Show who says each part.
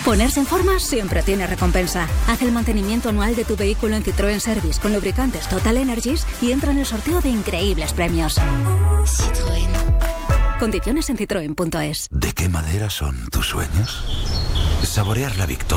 Speaker 1: Ponerse en forma siempre tiene recompensa. Haz el mantenimiento anual de tu vehículo en Citroën Service con lubricantes Total Energies y entra en el sorteo de increíbles premios. Citroën. Condiciones en citroen.es.
Speaker 2: ¿De qué madera son tus sueños? Saborear la victoria